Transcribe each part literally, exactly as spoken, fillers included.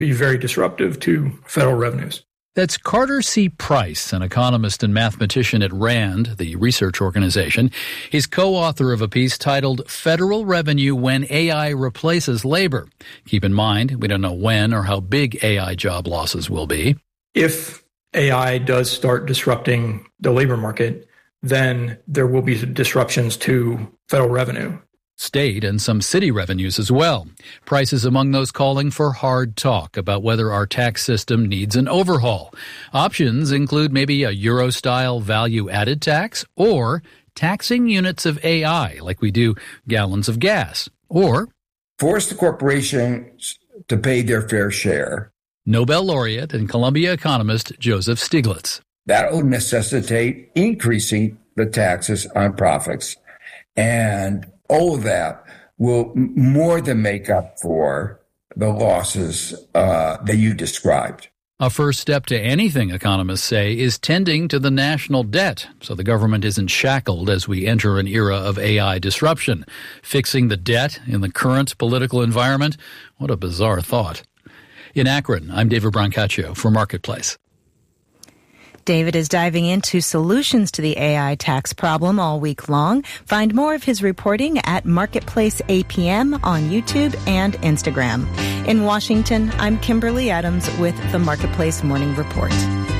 be very disruptive to federal revenues. That's Carter C. Price, an economist and mathematician at RAND, the research organization. He's co-author of a piece titled Federal Revenue When A I Replaces Labor. Keep in mind, we don't know when or how big A I job losses will be. If A I does start disrupting the labor market, then there will be disruptions to federal revenue. State and some city revenues as well. Price is among those calling for hard talk about whether our tax system needs an overhaul. Options include maybe a Euro-style value-added tax or taxing units of A I like we do gallons of gas, or force the corporations to pay their fair share. Nobel laureate and Columbia economist Joseph Stiglitz. That will necessitate increasing the taxes on profits, and all of that will more than make up for the losses uh, that you described. A first step to anything, economists say, is tending to the national debt so the government isn't shackled as we enter an era of A I disruption. Fixing the debt in the current political environment? What a bizarre thought. In Akron, I'm David Brancaccio for Marketplace. David is diving into solutions to the A I tax problem all week long. Find more of his reporting at Marketplace A P M on YouTube and Instagram. In Washington, I'm Kimberly Adams with the Marketplace Morning Report.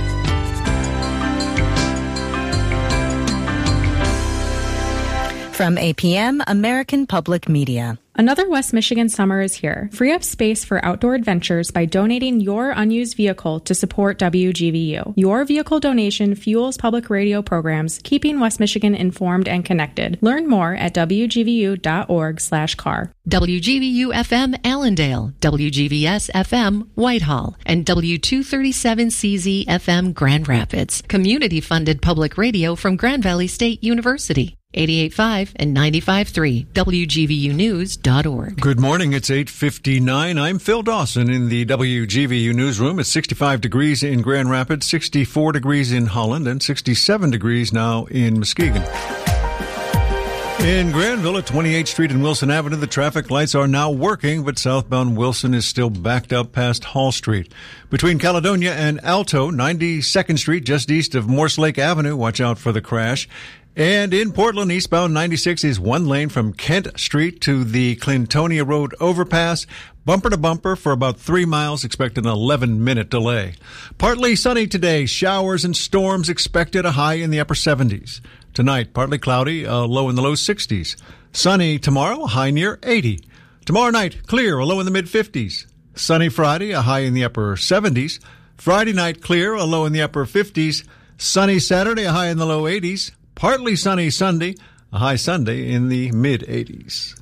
From A P M, American Public Media. Another West Michigan summer is here. Free up space for outdoor adventures by donating your unused vehicle to support W G V U. Your vehicle donation fuels public radio programs, keeping West Michigan informed and connected. Learn more at W G V U dot org slash car. W G V U F M Allendale, W G V S F M Whitehall, and W two thirty-seven C Z F M Grand Rapids. Community-funded public radio from Grand Valley State University. eighty-eight point five and ninety-five point three, W G V U news dot org. Good morning. It's eight fifty-nine. I'm Phil Dawson in the W G V U newsroom. It's sixty-five degrees in Grand Rapids, sixty-four degrees in Holland, and sixty-seven degrees now in Muskegon. In Granville at twenty-eighth Street and Wilson Avenue, the traffic lights are now working, but southbound Wilson is still backed up past Hall Street. Between Caledonia and Alto, ninety-second Street, just east of Morse Lake Avenue, watch out for the crash. And in Portland, eastbound ninety-six is one lane from Kent Street to the Clintonia Road overpass. Bumper to bumper for about three miles, expect an eleven-minute delay. Partly sunny today, showers and storms expected, a high in the upper seventies. Tonight, partly cloudy, a low in the low sixties. Sunny tomorrow, a high near eighty. Tomorrow night, clear, a low in the mid-fifties. Sunny Friday, a high in the upper seventies. Friday night, clear, a low in the upper fifties. Sunny Saturday, a high in the low eighties. Partly sunny Sunday, a high Sunday in the mid-eighties.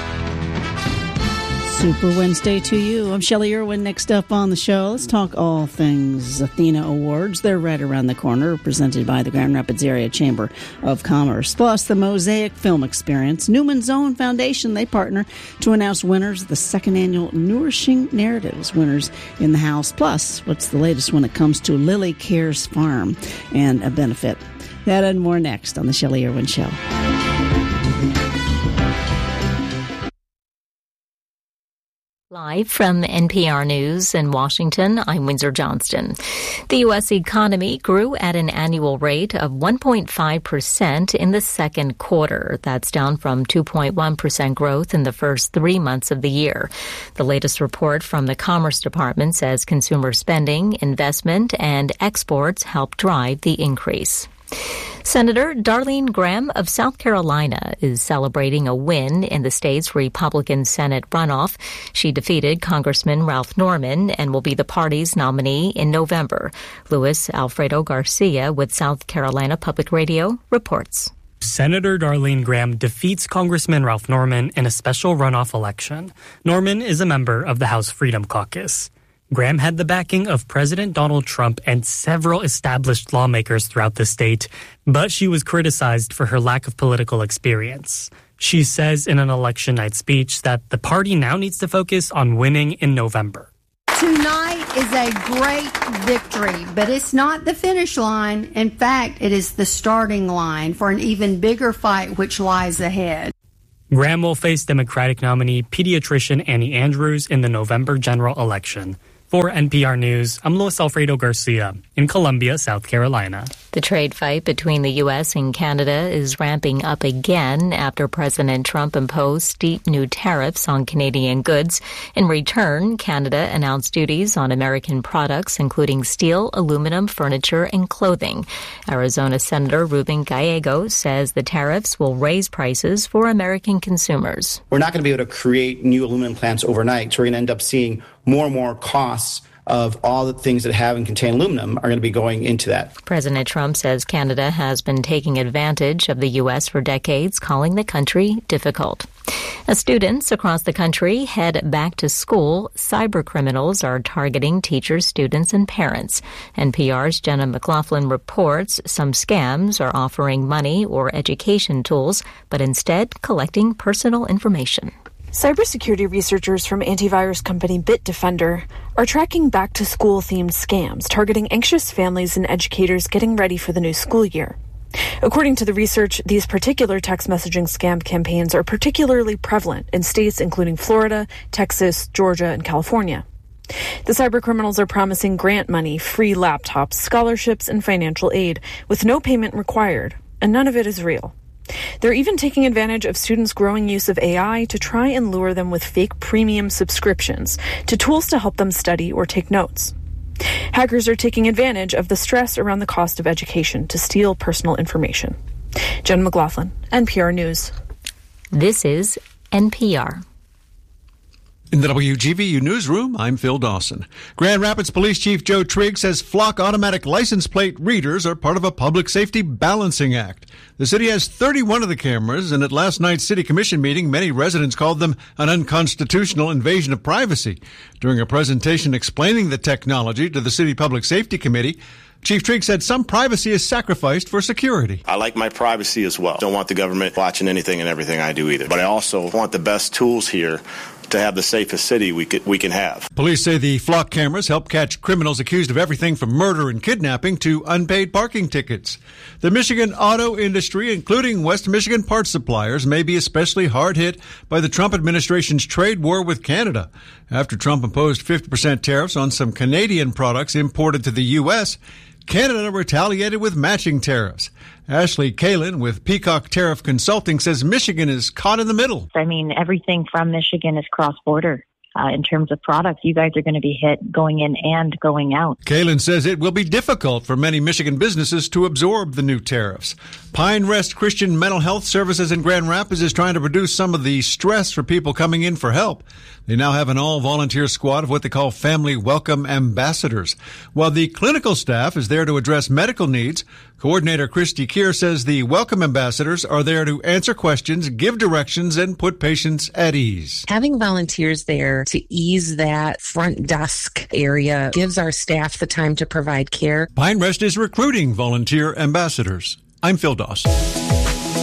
Super Wednesday to you. I'm Shelley Irwin. Next up on the show, let's talk all things Athena Awards. They're right around the corner, presented by the Grand Rapids Area Chamber of Commerce. Plus, the Mosaic Film Experience. Newman's Own Foundation, they partner to announce winners of the second annual Nourishing Narratives. Winners in the house. Plus, what's the latest when it comes to Lily Cares Farm and a benefit. That and more next on the Shelley Irwin Show. Live from N P R News in Washington, I'm Windsor Johnston. The U S economy grew at an annual rate of one point five percent in the second quarter. That's down from two point one percent growth in the first three months of the year. The latest report from the Commerce Department says consumer spending, investment, and exports helped drive the increase. Senator Darlene Graham of South Carolina is celebrating a win in the state's Republican Senate runoff. She defeated Congressman Ralph Norman and will be the party's nominee in November. Luis Alfredo Garcia with South Carolina Public Radio reports. Senator Darlene Graham defeats Congressman Ralph Norman in a special runoff election. Norman is a member of the House Freedom Caucus. Graham had the backing of President Donald Trump and several established lawmakers throughout the state, but she was criticized for her lack of political experience. She says in an election night speech that the party now needs to focus on winning in November. Tonight is a great victory, but it's not the finish line. In fact, it is the starting line for an even bigger fight which lies ahead. Graham will face Democratic nominee pediatrician Annie Andrews in the November general election. For N P R News, I'm Luis Alfredo Garcia in Columbia, South Carolina. The trade fight between the U S and Canada is ramping up again after President Trump imposed steep new tariffs on Canadian goods. In return, Canada announced duties on American products, including steel, aluminum, furniture, and clothing. Arizona Senator Ruben Gallego says the tariffs will raise prices for American consumers. We're not going to be able to create new aluminum plants overnight, so we're going to end up seeing more and more costs of all the things that have and contain aluminum are going to be going into that. President Trump says Canada has been taking advantage of the U S for decades, calling the country difficult. As students across the country head back to school, cyber criminals are targeting teachers, students, and parents. N P R's Jenna McLaughlin reports some scams are offering money or education tools, but instead collecting personal information. Cybersecurity researchers from antivirus company Bitdefender are tracking back-to-school-themed scams targeting anxious families and educators getting ready for the new school year. According to the research, these particular text messaging scam campaigns are particularly prevalent in states including Florida, Texas, Georgia, and California. The cybercriminals are promising grant money, free laptops, scholarships, and financial aid with no payment required, and none of it is real. They're even taking advantage of students' growing use of A I to try and lure them with fake premium subscriptions to tools to help them study or take notes. Hackers are taking advantage of the stress around the cost of education to steal personal information. Jen McLaughlin, N P R News. This is N P R. In the W G V U newsroom, I'm Phil Dawson. Grand Rapids Police Chief Joe Trigg says flock automatic license plate readers are part of a public safety balancing act. The city has thirty-one of the cameras, and at last night's city commission meeting, many residents called them an unconstitutional invasion of privacy. During a presentation explaining the technology to the City Public Safety Committee, Chief Trigg said some privacy is sacrificed for security. I like my privacy as well. Don't want the government watching anything and everything I do either. But I also want the best tools here to have the safest city we could, we can have. Police say the flock cameras help catch criminals accused of everything from murder and kidnapping to unpaid parking tickets. The Michigan auto industry, including West Michigan parts suppliers, may be especially hard hit by the Trump administration's trade war with Canada. After Trump imposed fifty percent tariffs on some Canadian products imported to the U S, Canada retaliated with matching tariffs. Ashley Kalin with Peacock Tariff Consulting says Michigan is caught in the middle. I mean, everything from Michigan is cross-border. Uh, in terms of products, you guys are going to be hit going in and going out. Kalin says it will be difficult for many Michigan businesses to absorb the new tariffs. Pine Rest Christian Mental Health Services in Grand Rapids is trying to reduce some of the stress for people coming in for help. They now have an all-volunteer squad of what they call family welcome ambassadors. While the clinical staff is there to address medical needs, Coordinator Christy Keir says the welcome ambassadors are there to answer questions, give directions, and put patients at ease. Having volunteers there to ease that front desk area gives our staff the time to provide care. Pine Rest is recruiting volunteer ambassadors. I'm Phil Dawson.